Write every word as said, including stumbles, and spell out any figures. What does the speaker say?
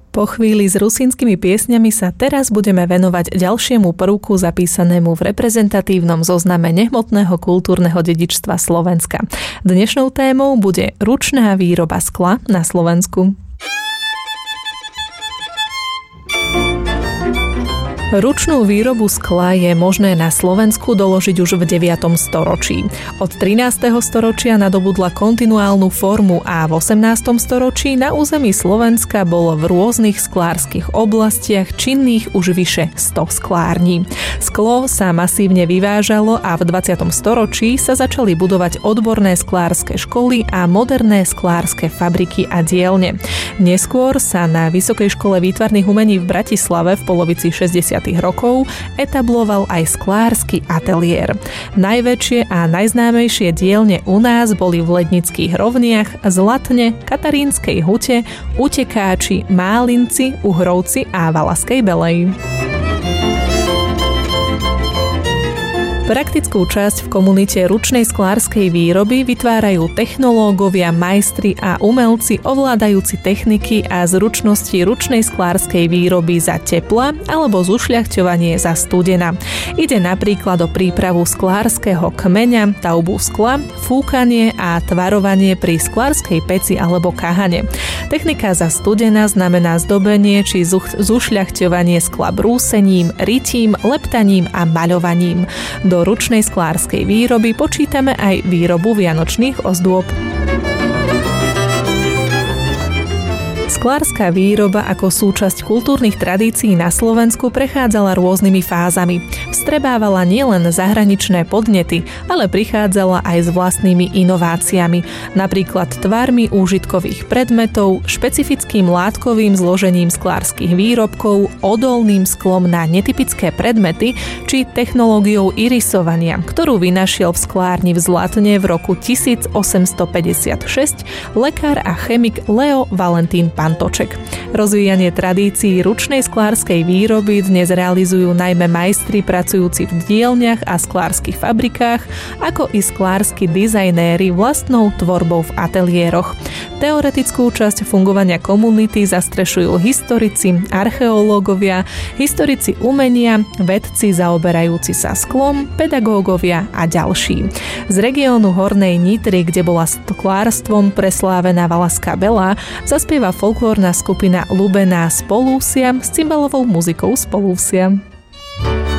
Po chvíli s rusínskymi piesňami sa teraz budeme venovať ďalšiemu prvku zapísanému v reprezentatívnom zozname nehmotného kultúrneho dedičstva Slovenska. Dnešnou témou bude ručná výroba skla na Slovensku. Ručnú výrobu skla je možné na Slovensku doložiť už v deviatom storočí. Od trinásteho storočia nadobudla kontinuálnu formu a v osemnástom storočí na území Slovenska bolo v rôznych sklárskych oblastiach činných už vyše sto sklární. Sklo sa masívne vyvážalo a v dvadsiatom storočí sa začali budovať odborné sklárske školy a moderné sklárske fabriky a dielne. Neskôr sa na Vysokej škole výtvarných umení v Bratislave v polovici šesťdesiatych rokov etabloval aj sklársky ateliér. Najväčšie a najznámejšie dielne u nás boli v Lednických Rovniach, Zlatne, Katarínskej Hute, Utekáči, Málinci, Uhrovci a Valaskej Belej. Praktickú časť v komunite ručnej sklárskej výroby vytvárajú technológovia, majstri a umelci ovládajúci techniky a zručnosti ručnej sklárskej výroby za tepla alebo zušľachťovanie za studena. Ide napríklad o prípravu sklárskeho kmeňa, taubu skla, fúkanie a tvarovanie pri sklárskej peci alebo kahane. Technika za studena znamená zdobenie či zušľachťovanie skla brúsením, rytím, leptaním a maľovaním. Do ručnej sklárskej výroby počítame aj výrobu vianočných ozdôb. Sklárska výroba ako súčasť kultúrnych tradícií na Slovensku prechádzala rôznymi fázami. Vstrebávala nielen zahraničné podnety, ale prichádzala aj s vlastnými inováciami, napríklad tvarmi úžitkových predmetov, špecifickým látkovým zložením sklárskych výrobkov, odolným sklom na netypické predmety či technológiou irisovania, ktorú vynašiel v sklárni v Zlatne v roku tisícosemstopäťdesiatšesť lekár a chemik Leo Valentín Pantoček. Rozvíjanie tradícií ručnej sklárskej výroby dnes realizujú najmä majstri pracujúci v dielniach a sklárskych fabrikách, ako i sklársky dizajnéri vlastnou tvorbou v ateliéroch. Teoretickú časť fungovania komunity zastrešujú historici, archeológovia, historici umenia, vedci zaoberajúci sa sklom, pedagógovia a ďalší. Z regiónu Hornej Nitry, kde bola sklárstvom preslávená Valaska Bela, zaspieva folklórna skupina Lubená Spolúsia s cymbalovou muzikou Spolúsia.